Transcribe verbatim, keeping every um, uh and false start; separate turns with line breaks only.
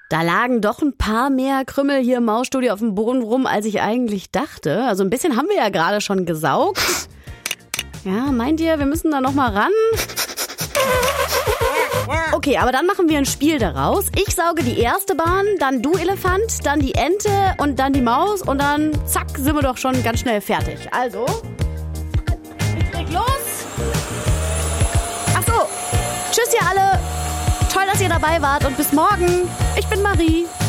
Da lagen doch ein paar mehr Krümmel hier im Mausstudio auf dem Boden rum, als ich eigentlich dachte. Also ein bisschen haben wir ja gerade schon gesaugt. Ja, meint ihr, wir müssen da noch mal ran? Okay, aber dann machen wir ein Spiel daraus. Ich sauge die erste Bahn, dann du Elefant, dann die Ente und dann die Maus und dann zack, sind wir doch schon ganz schnell fertig. Also, ich leg los. Ach so, tschüss ihr alle. Toll, dass ihr dabei wart und bis morgen. Ich bin Marie.